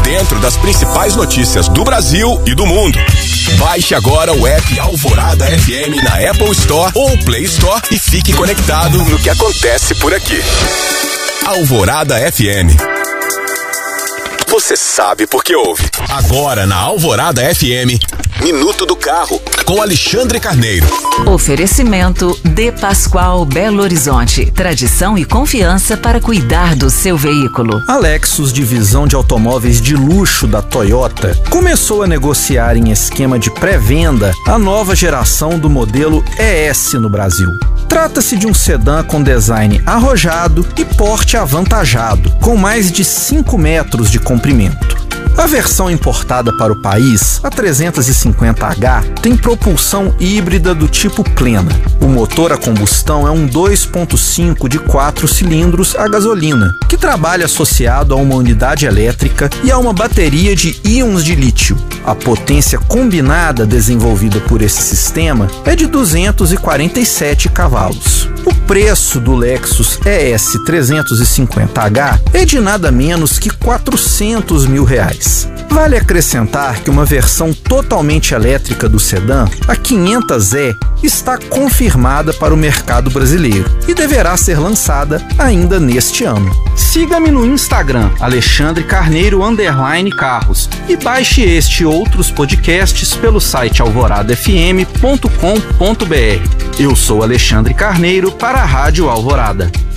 dentro das principais notícias do Brasil e do mundo. Baixe agora o app Alvorada FM na Apple Store ou Play Store e fique conectado no que acontece por aqui. Alvorada FM. Você sabe por que ouve. Agora na Alvorada FM, Minuto do Carro, com Alexandre Carneiro. Oferecimento De Pascoal Belo Horizonte. Tradição e confiança para cuidar do seu veículo. A Lexus, divisão de automóveis de luxo da Toyota, começou a negociar em esquema de pré-venda a nova geração do modelo ES no Brasil. Trata-se de um sedã com design arrojado e porte avantajado, com mais de 5 metros de comprimento. A versão importada para o país, a 350H, tem propulsão híbrida do tipo plena. O motor a combustão é um 2.5 de 4 cilindros a gasolina, que trabalha associado a uma unidade elétrica e a uma bateria de íons de lítio. A potência combinada desenvolvida por esse sistema é de 247 cavalos. O preço do Lexus ES 350H é de nada menos que R$400 mil. Vale acrescentar que uma versão totalmente elétrica do sedã, a 500E, está confirmada para o mercado brasileiro e deverá ser lançada ainda neste ano. Siga-me no Instagram, Alexandre Carneiro _Carros, e baixe este e outros podcasts pelo site alvoradafm.com.br. Eu sou Alexandre Carneiro para a Rádio Alvorada.